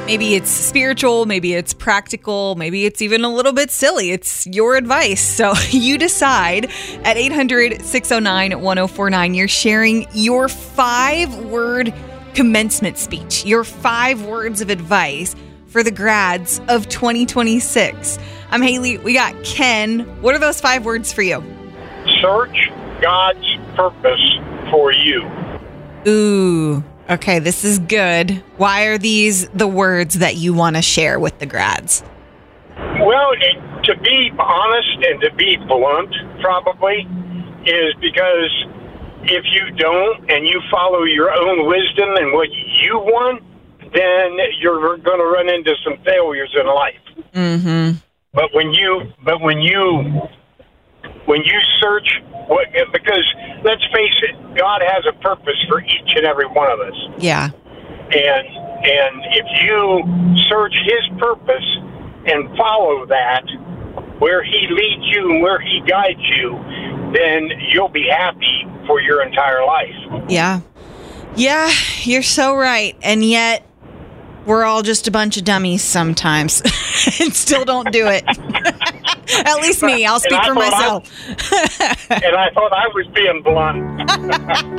Maybe it's spiritual, maybe it's practical, maybe it's even a little bit silly. It's your advice. So you decide at 800-609-1049. You're sharing your 5-word commencement speech, your 5 words of advice for the grads of 2026. I'm Haley. We got Ken. What are those 5 words for you? Search God's purpose for you. Ooh. Okay, this is good. Why are these the words that you want to share with the grads? Well, to be honest and to be blunt, probably, is because if you don't and you follow your own wisdom and what you want, then you're going to run into some failures in life. Mm-hmm. But when you search, because let's face it, God has a purpose for each and every one of us. Yeah. And if you search His purpose and follow that, where He leads you and where He guides you, then you'll be happy for your entire life. Yeah. Yeah, you're so right. And yet, we're all just a bunch of dummies sometimes and still don't do it. At least me. I'll speak for myself. And I thought I was being blunt.